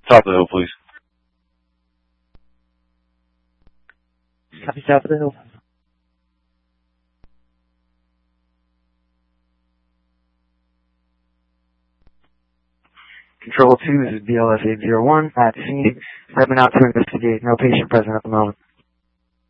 Top of the hill, please. Copy, top of the hill. Control 2, this is BLS 801 at scene. Stepping out to investigate. No patient present at the moment.